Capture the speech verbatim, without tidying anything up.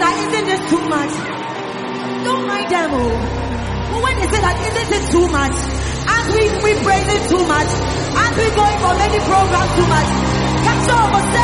that isn't this too much? Don't mind them, oh. But when they say that isn't it too much? Aren't we, we praise it too much? Aren't we going for many programs too much? Catch up,